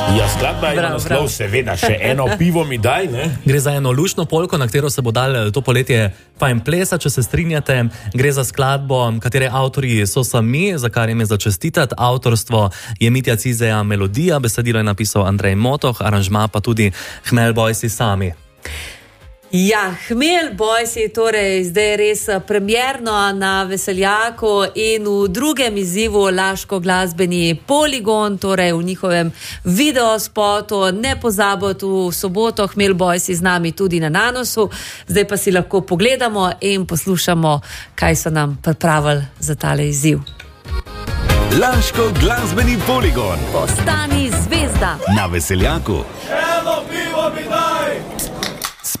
Ja, skladba ima naslov, seveda, še eno pivo mi daj, ne? Gre za eno luštno polko, na katero se bo dal to poletje fajn plesa, če se strinjate. Gre za skladbo, katere avtorji so sami, za kar jim je za čestitati. Avtorstvo je Mitja Cizeja, melodija, besedilo je napisal Andrej Motoh, aranžma pa tudi Hmel Boysi sami. Ja, Hmel Boysi, torej zdaj res premierno na Veseljaku in v drugem izzivu Laško glasbeni poligon, torej v njihovem videospotu. Ne pozabite, v soboto Hmel Boysi z nami tudi na Nanosu. Zdaj pa si lahko pogledamo in poslušamo, kaj so nam pripravili za tale izziv. Laško glasbeni poligon. Postani zvezda Na Veseljaku.